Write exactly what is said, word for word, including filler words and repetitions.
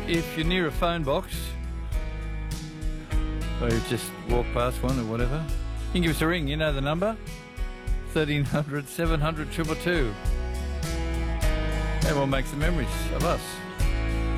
if you're near a phone box, or you just walk past one or whatever, you can give us a ring. You know the number, thirteen hundred, seven hundred, two two two. And we'll make some memories of us.